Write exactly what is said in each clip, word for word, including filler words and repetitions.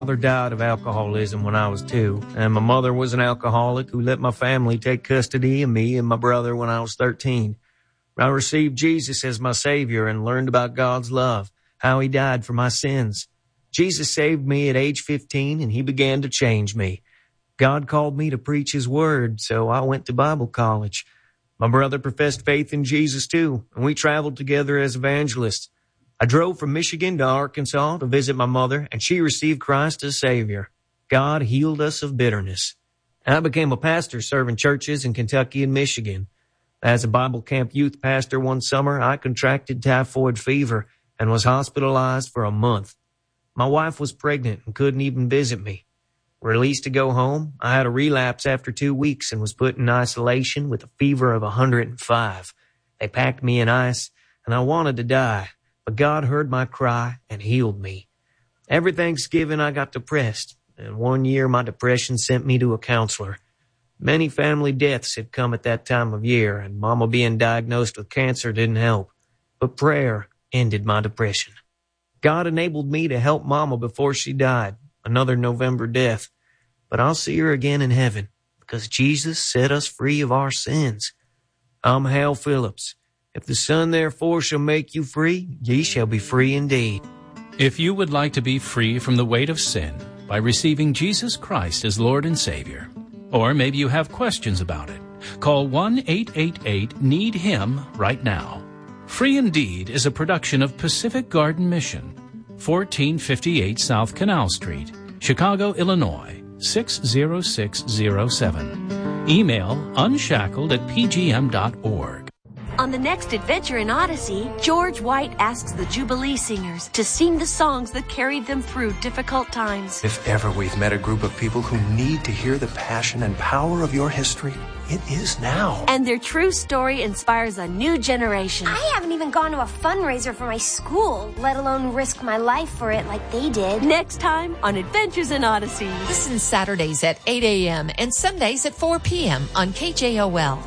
father died of alcoholism when I was two, and my mother was an alcoholic who let my family take custody of me and my brother when I was thirteen. I received Jesus as my Savior and learned about God's love, how He died for my sins. Jesus saved me at age fifteen, and He began to change me. God called me to preach His Word, so I went to Bible college. My brother professed faith in Jesus too, and we traveled together as evangelists. I drove from Michigan to Arkansas to visit my mother, and she received Christ as Savior. God healed us of bitterness. I became a pastor serving churches in Kentucky and Michigan. As a Bible camp youth pastor one summer, I contracted typhoid fever and was hospitalized for a month. My wife was pregnant and couldn't even visit me. Released to go home, I had a relapse after two weeks and was put in isolation with a fever of one hundred five. They packed me in ice, and I wanted to die. But God heard my cry and healed me. Every Thanksgiving I got depressed, and one year my depression sent me to a counselor. Many family deaths had come at that time of year, and Mama being diagnosed with cancer didn't help. But prayer ended my depression. God enabled me to help Mama before she died, another November death. But I'll see her again in heaven, because Jesus set us free of our sins. I'm Hal Phillips. If the Son therefore shall make you free, ye shall be free indeed. If you would like to be free from the weight of sin by receiving Jesus Christ as Lord and Savior, or maybe you have questions about it, call one eight eight eight need him right now. Free Indeed is a production of Pacific Garden Mission, fourteen fifty-eight South Canal Street, Chicago, Illinois, six zero six zero seven. Email unshackled at p g m dot org. On the next adventure in Odyssey, George White asks the Jubilee Singers to sing the songs that carried them through difficult times. If ever we've met a group of people who need to hear the passion and power of your history, it is now. And their true story inspires a new generation. I haven't even gone to a fundraiser for my school, let alone risk my life for it like they did. Next time on Adventures in Odyssey. Listen Saturdays at eight a.m. and Sundays at four p.m. on K J O L.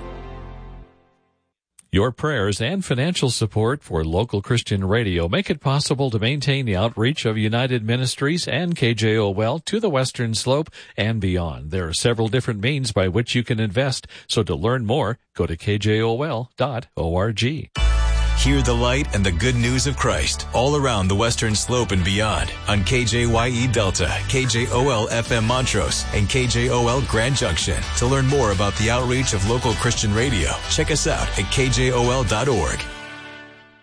Your prayers and financial support for local Christian radio make it possible to maintain the outreach of United Ministries and K J O L to the Western Slope and beyond. There are several different means by which you can invest, so to learn more, go to k j o l dot org. Hear the light and the good news of Christ all around the Western Slope and beyond on K J Y E Delta, K J O L F M Montrose, and K J O L Grand Junction. To learn more about the outreach of local Christian radio, check us out at k j o l dot org.